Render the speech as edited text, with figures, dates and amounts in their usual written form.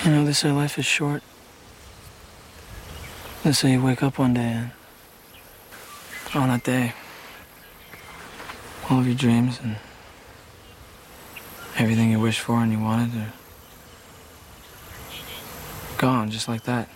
You know, they say life is short. They say you wake up one day and on that day, all of your dreams and everything you wished for and you wanted are gone just like that.